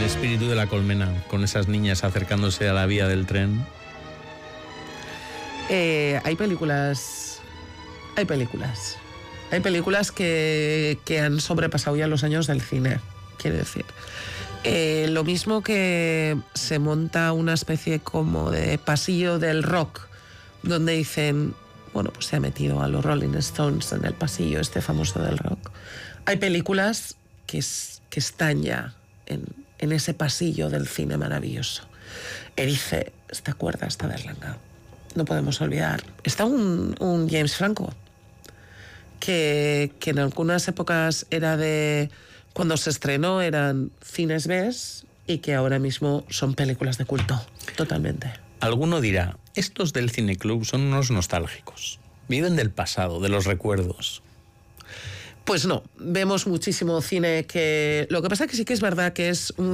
espíritu de La Colmena, con esas niñas acercándose a la vía del tren. Hay películas que han sobrepasado ya los años del cine, quiero decir. Lo mismo que se monta una especie como de pasillo del rock, donde dicen, bueno, pues se ha metido a los Rolling Stones en el pasillo este famoso del rock. Hay películas que están ya en ese pasillo del cine maravilloso. Erice, esta cuerda está Berlanga. No podemos olvidar. Está un James Franco, que en algunas épocas era de... Cuando se estrenó eran cines Bs y que ahora mismo son películas de culto, totalmente. Alguno dirá, estos del cineclub son unos nostálgicos. Viven del pasado, de los recuerdos. Pues no, vemos muchísimo cine que... Lo que pasa es que sí que es verdad que es un